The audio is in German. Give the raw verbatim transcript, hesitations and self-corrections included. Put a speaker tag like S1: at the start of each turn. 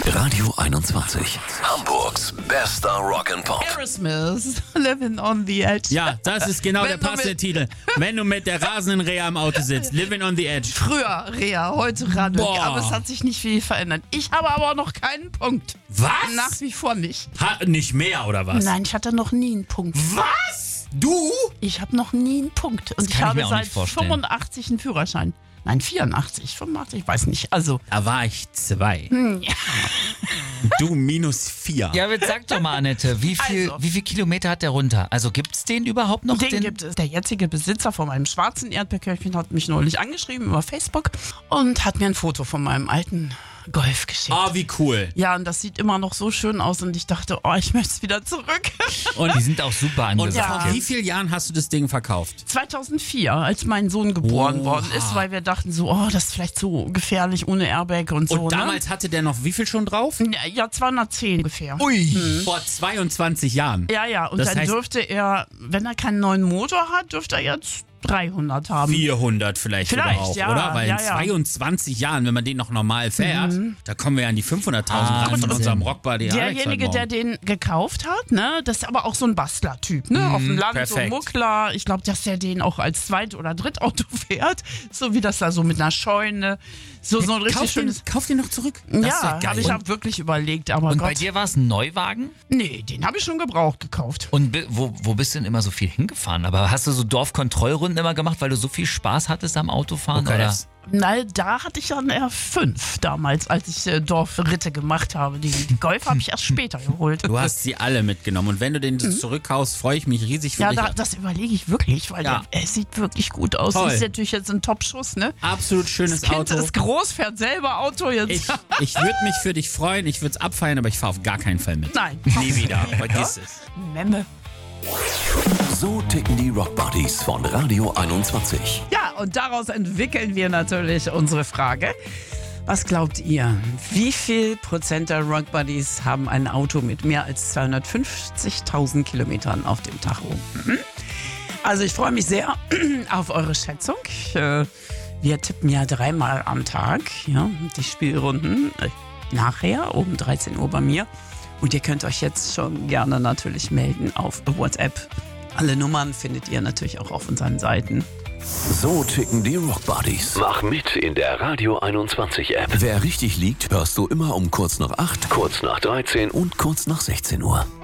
S1: Radio einundzwanzig. Hamburgs bester Rock'n'Pop.
S2: Aerosmith, Living on the Edge.
S3: Ja, das ist genau
S2: Wenn
S3: der
S2: du
S3: passende
S2: mit-
S3: Titel. Wenn du mit der rasenden Reha im Auto sitzt. Living on the Edge.
S2: Früher Rea, heute Radio.
S3: Boah.
S2: Aber es hat sich nicht viel verändert. Ich habe aber auch noch keinen Punkt.
S3: Was?
S2: Nach wie vor nicht.
S3: Ha, nicht mehr, oder was?
S2: Nein, ich hatte noch nie einen Punkt.
S3: Was? Du?
S2: Ich habe noch nie einen Punkt. Und ich
S4: kann ich
S2: habe
S4: mir auch
S2: seit
S4: nicht vorstellen.
S2: fünfundachtzig einen Führerschein. Nein, vierundachtzig, fünfundachtzig, ich weiß nicht. Also,
S3: Da war ich zwei.
S2: ja.
S3: Du minus vier.
S4: Ja, jetzt sag doch mal, Annette, wie viel,
S2: Also.
S4: wie viel Kilometer hat der runter? Also gibt's den überhaupt noch?
S2: Den gibt es. Der jetzige Besitzer von meinem schwarzen Erdbeerkörbchen hat mich neulich angeschrieben über Facebook und hat mir ein Foto von meinem alten Golf geschickt.
S3: Oh, wie cool.
S2: Ja, und das sieht immer noch so schön aus und ich dachte, oh, ich möchte es wieder zurück.
S3: Und,
S4: Die sind auch super
S3: und
S4: angesagt.
S3: vor wie vielen Jahren hast du das Ding verkauft?
S2: zweitausendvier, als mein Sohn geboren
S3: Oha.
S2: worden ist, weil wir dachten so, oh, das ist vielleicht so gefährlich ohne Airbag und so.
S3: Und damals hatte der noch wie viel schon drauf?
S2: Ne? Ja, zweihundertzehn ungefähr.
S3: Ui. Vor zweiundzwanzig Jahren.
S2: Ja, ja, und
S3: Das
S2: dann
S3: heißt-
S2: dürfte er, wenn er keinen neuen Motor hat, dürfte er jetzt dreihundert haben.
S3: vierhundert vielleicht,
S2: Vielleicht,
S3: sogar auch,
S2: ja,
S3: oder? Weil
S2: ja,
S3: in
S2: ja.
S3: zweiundzwanzig Jahren, wenn man den noch normal fährt, da kommen wir ja an die fünfhunderttausend ran von
S4: Wahnsinn.
S3: unserem Rockbuddy Alex heute
S2: Derjenige, der
S3: Morgen.
S2: den gekauft hat, ne, das ist aber auch so ein Bastler-Typ, ne, auf dem Land, so
S3: perfekt.
S2: ein Muckler. Ich glaube, dass der den auch als Zweit- oder Drittauto fährt, so wie das da so mit einer Scheune, so, so ein richtig
S3: Kauf den,
S2: schönes...
S3: kauf den noch zurück. Das ist
S2: Ja,
S3: geil.
S2: habe ich auch wirklich überlegt, aber
S4: Und
S2: Gott,
S4: bei dir war es ein Neuwagen?
S2: nee, den habe ich schon gebraucht gekauft.
S4: Und bi- wo, wo bist du denn immer so viel hingefahren? Aber hast du so Dorfkontrollrunden immer gemacht, weil du so viel Spaß hattest am Autofahren?
S3: Okay,
S4: oder?
S3: das-
S2: Na, da hatte ich dann eher fünf damals, als ich äh, Dorfritte gemacht habe. Die Golf habe ich erst später geholt.
S3: Du hast sie alle mitgenommen. Und wenn du den zurückkaufst, freue ich mich riesig für
S2: Ja,
S3: dich.
S2: da, das überlege ich wirklich, weil
S3: Ja.
S2: der, er sieht wirklich gut aus.
S3: Toll.
S2: Das ist natürlich jetzt ein Top-Schuss, ne?
S3: Absolut schönes
S2: Das Kind
S3: Auto.
S2: ist groß, fährt selber Auto jetzt.
S3: Ich, ich würde mich für dich freuen, ich würde es abfeiern, aber ich fahre auf gar keinen Fall mit.
S2: Nein.
S3: Nie wieder. Vergiss es.
S2: Memme.
S1: So ticken die Rockbuddies von Radio einundzwanzig.
S2: Ja, und daraus entwickeln wir natürlich unsere Frage. Was glaubt ihr? Wie viel Prozent der Rockbuddies haben ein Auto mit mehr als zweihundertfünfzigtausend Kilometern auf dem Tacho? Mhm. Also ich freue mich sehr auf eure Schätzung. Äh, Wir tippen ja dreimal am Tag, ja, die Spielrunden äh, nachher um dreizehn Uhr bei mir. Und ihr könnt euch jetzt schon gerne natürlich melden auf WhatsApp. Alle Nummern findet ihr natürlich auch auf unseren Seiten.
S1: So ticken die Rockbuddies. Mach mit in der Radio einundzwanzig App. Wer richtig liegt, hörst du immer um kurz nach acht, kurz nach dreizehn und kurz nach sechzehn Uhr.